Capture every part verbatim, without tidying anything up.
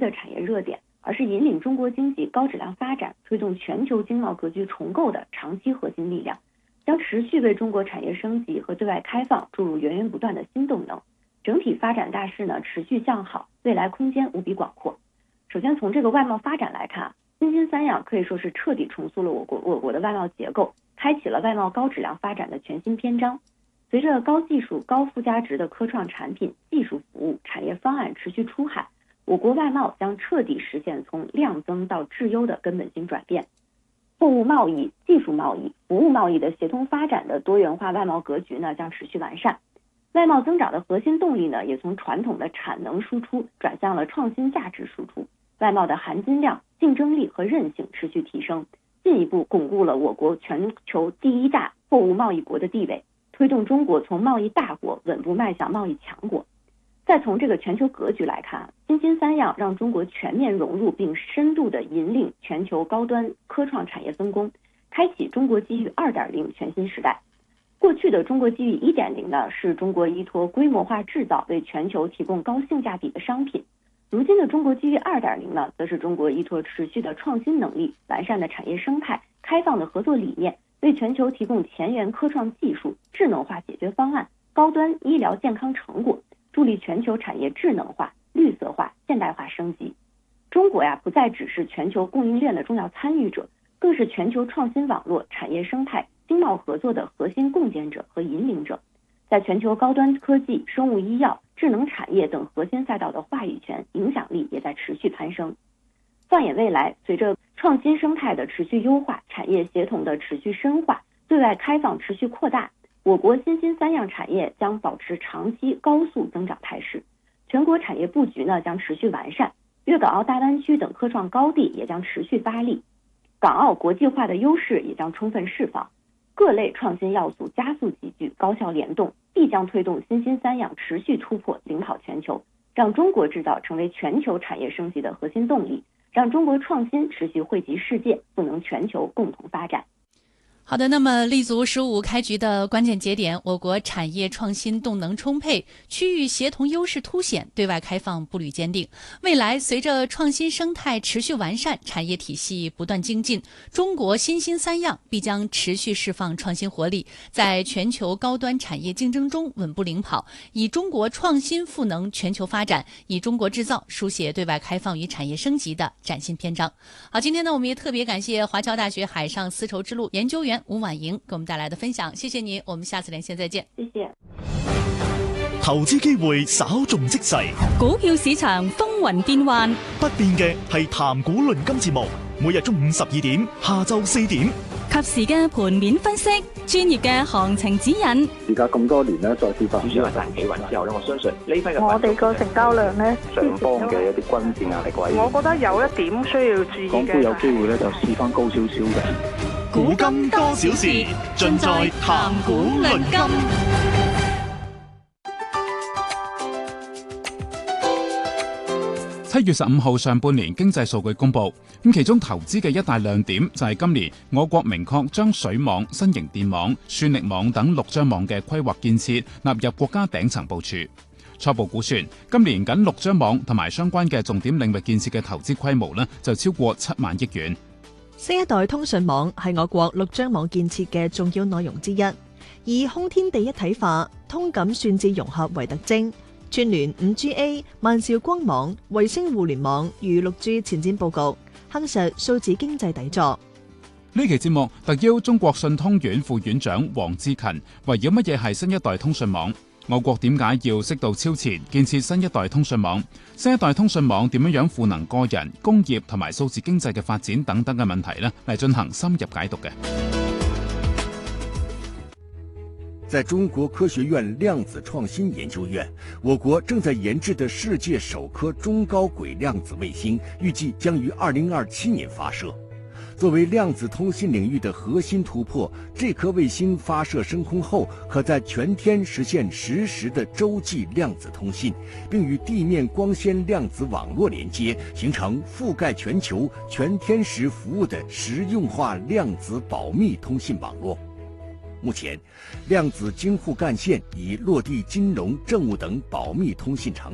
的产业热点，而是引领中国经济高质量发展、推动全球经贸格局重构的长期核心力量，将持续为中国产业升级和对外开放注入源源不断的新动能。整体发展大势呢持续向好，未来空间无比广阔。首先从这个外贸发展来看，新兴三样可以说是彻底重塑了我国我国的外贸结构，开启了外贸高质量发展的全新篇章。随着高技术、高附加值的科创产品、技术服务、产业方案持续出海，我国外贸将彻底实现从量增到质优的根本性转变。货物贸易、技术贸易、服务贸易的协同发展的多元化外贸格局呢将持续完善。外贸增长的核心动力呢也从传统的产能输出转向了创新价值输出。外贸的含金量、竞争力和韧性持续提升，进一步巩固了我国全球第一大货物贸易国的地位，推动中国从贸易大国稳步迈向贸易强国。再从这个全球格局来看，新兴三样让中国全面融入并深度的引领全球高端科创产业分工，开启中国机遇 二点零 全新时代。过去的中国机遇 一点零 呢，是中国依托规模化制造为全球提供高性价比的商品。如今的中国机遇 二点零 呢，则是中国依托持续的创新能力、完善的产业生态、开放的合作理念，为全球提供前沿科创技术、智能化解决方案、高端医疗健康成果，助力全球产业智能化、绿色化、现代化升级。中国呀，不再只是全球供应链的重要参与者，更是全球创新网络、产业生态、经贸合作的核心共建者和引领者。在全球高端科技、生物医药、智能产业等核心赛道的话语权、影响力也在持续攀升。放眼未来，随着创新生态的持续优化、产业协同的持续深化、对外开放持续扩大，我国新兴三样产业将保持长期高速增长态势。全国产业布局呢将持续完善，粤港澳大湾区等科创高地也将持续发力，港澳国际化的优势也将充分释放。各类创新要素加速集聚、高效联动，必将推动新兴三样持续突破、领跑全球，让中国制造成为全球产业升级的核心动力，让中国创新持续惠及世界，赋能全球共同发展。 好的，那么立足“十五”开局的关键节点，我国产业创新动能充沛，区域协同优势凸显，对外开放步履坚定。未来随着创新生态持续完善，产业体系不断精进，中国新兴三样必将持续释放创新活力，在全球高端产业竞争中稳步领跑，以中国创新赋能全球发展，以中国制造书写对外开放与产业升级的崭新篇章。好，今天呢，我们也特别感謝華僑大學海上絲綢之路研究員吳婉瑩給我們帶來的分享，謝謝你，我們下次連線再見。 謝謝。 投資機會稍縱即逝， 股票市場風雲變幻， 不變嘅係談股論金節目，每日中午十二點，下晝四點， 及時嘅盤面分析，專業嘅行情指引。 而家咁多年咧，再跌翻， 主要係大企穩之後咧，我相信呢批嘅我哋個成交量咧， 上方嘅一啲均線壓力位， 我覺得有一點需要注意嘅。 港股有機會咧就試翻高少少嘅。 古今多少事，盡在談股論金。 七月十五號上半年經濟數據公布，咁其中投資嘅一大亮點就係今年我國明確將水網、新型電網、算力網等六張網嘅規劃建設納入國家頂層部署。初步估算，今年僅六張網同埋相關嘅重點領域建設嘅投資規模呢，就超過七萬億元。 新一代通訊網係我國六張網建設嘅重要內容之一，以空天地一體化、通感算智融合為特徵，串聯 五 G A、萬兆光網、衛星互聯網與六 G 前瞻佈局，夯實數字經濟底座。 呢期節目特邀中國信通院副院長黃志勤，圍繞乜嘢係新一代通訊網？我國點解要適度超前建設新一代通訊網？新一代通訊網點樣樣賦能個人、工業同埋數字經濟嘅發展等等嘅問題呢，嚟進行深入解讀嘅。 在中國科學院量子創新研究院，我國正在研製的世界首顆中高軌量子衛星，預計將於二零二七年發射。作為量子通信領域的核心突破，這顆衛星發射升空後，可在全天實現實時的洲際量子通信，並與地面光纖量子網絡連接，形成覆蓋全球全天時服務的實用化量子保密通信網絡。目前，量子京滬幹線已落地金融、政務等保密通信場景，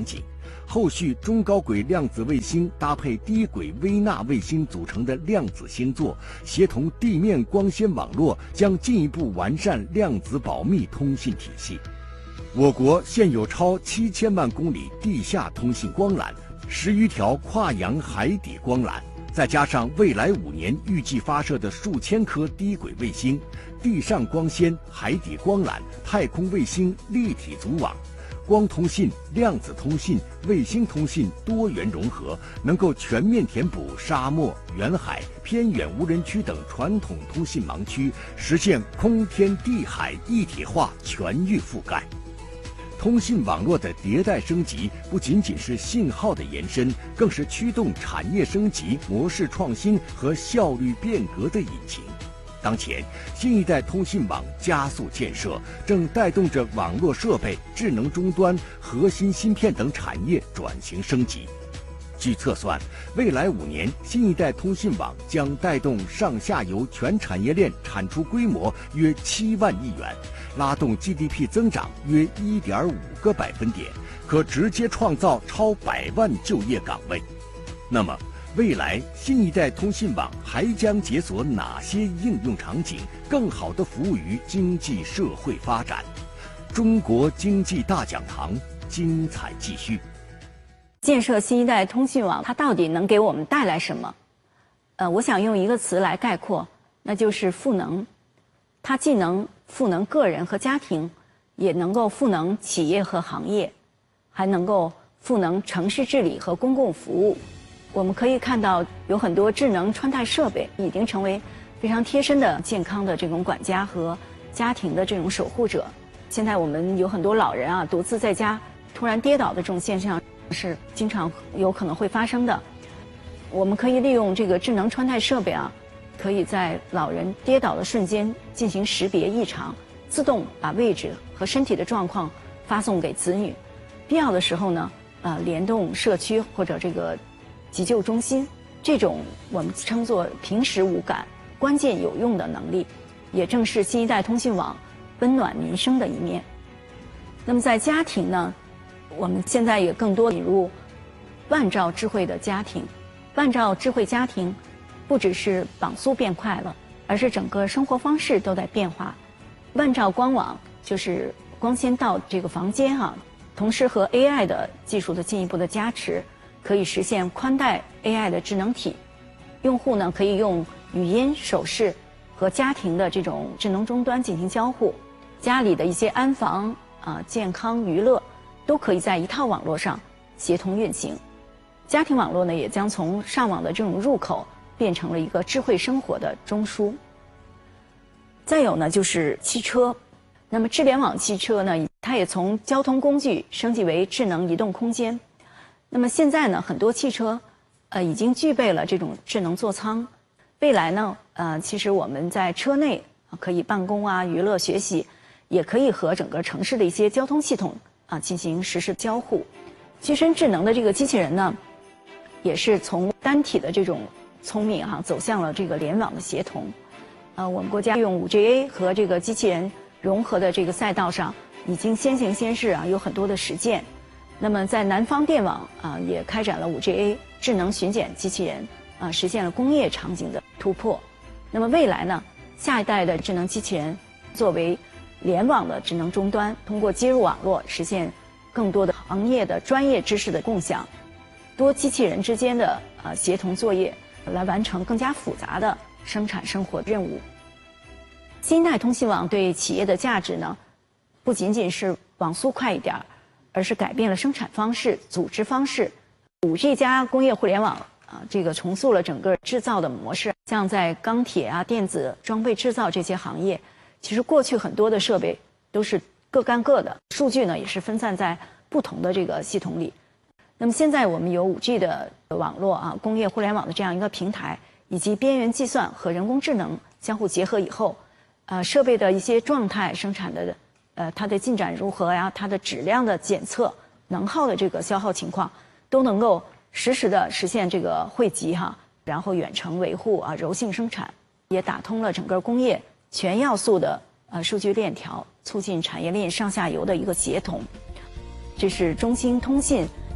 后续中高轨量子卫星搭配低轨微纳卫星组成的量子星座，协同地面光纤网络，将进一步完善量子保密通信体系。我国现有超七千万公里地下通信光缆，十余条跨洋海底光缆，再加上未来五年预计发射的数千颗低轨卫星、地上光纤、海底光缆、太空卫星立体组网，光通信、量子通信、卫星通信多元融合，能够全面填补沙漠、远海、偏远无人区等传统通信盲区，实现空天地海一体化全域覆盖。通信网络的迭代升级不仅仅是信号的延伸，更是驱动产业升级、模式创新和效率变革的引擎。当前，新一代通信网加速建设，正带动着网络设备、智能终端、核心芯片等产业转型升级。据测算，未来五年，新一代通信网将带动上下游全产业链产出规模约七万亿元，拉动 G D P 增长约 一点五个百分点，可直接创造超百万就业岗位。那么，未来新一代通信网还将解锁哪些应用场景，更好地服务于经济社会发展？中国经济大讲堂精彩继续。 建设新一代通信网，它到底能给我们带来什么？呃，我想用一个词来概括，那就是赋能。它既能赋能个人和家庭，也能够赋能企业和行业，还能够赋能城市治理和公共服务。我们可以看到，有很多智能穿戴设备已经成为非常贴身的健康的这种管家和家庭的这种守护者。现在我们有很多老人啊，独自在家突然跌倒的这种现象是经常有可能会发生的。我们可以利用这个智能穿戴设备啊，可以在老人跌倒的瞬间进行识别异常，自动把位置和身体的状况发送给子女。必要的时候呢，呃，联动社区或者这个急救中心，这种我们称作平时无感、关键有用的能力，也正是新一代通信网温暖民生的一面。那么在家庭呢，我们现在也更多引入万兆智慧的家庭。万兆智慧家庭不只是网速变快了，而是整个生活方式都在变化。万兆光网就是光纤到这个房间哈、啊，同时和 A I 的技术的进一步的加持，可以实现宽带 A I 的智能体。用户呢可以用语音、手势和家庭的这种智能终端进行交互，家里的一些安防啊、健康、娱乐都可以在一套网络上协同运行。家庭网络呢，也将从上网的这种入口变成了一个智慧生活的中枢。再有呢，就是汽车。那么智联网汽车呢，它也从交通工具升级为智能移动空间。那么现在呢，很多汽车呃已经具备了这种智能座舱。未来呢，呃，其实我们在车内可以办公啊、娱乐、学习，也可以和整个城市的一些交通系统啊进行实时交互。具身智能的这个机器人呢，也是从单体的这种聪明哈、啊，走向了这个联网的协同。呃，我们国家用 五 G A 和这个机器人融合的这个赛道上，已经先行先试啊，有很多的实践。那么在南方电网啊，也开展了 五 G A 智能巡检机器人啊，实现了工业场景的突破。那么未来呢，下一代的智能机器人作为联网的智能终端，通过接入网络，实现更多的行业的专业知识的共享，多机器人之间的呃协同作业，来完成更加复杂的生产生活任务。新一代通信网对企业的价值呢，不仅仅是网速快一点，而是改变了生产方式、组织方式。五 G 加工业互联网啊，这个重塑了整个制造的模式。像在钢铁啊、电子装备制造这些行业，其实过去很多的设备都是各干各的，数据呢也是分散在不同的这个系统里。那么现在我们有 五 G 的网络啊，工业互联网的这样一个平台，以及边缘计算和人工智能相互结合以后，呃，设备的一些状态、生产的呃它的进展如何呀，它的质量的检测、能耗的这个消耗情况，都能够实时的实现这个汇集哈，然后远程维护啊，柔性生产，也打通了整个工业全要素的呃数据链条，促进产业链上下游的一个协同。这是中兴通信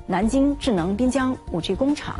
南京智能滨江 五 G 工厂。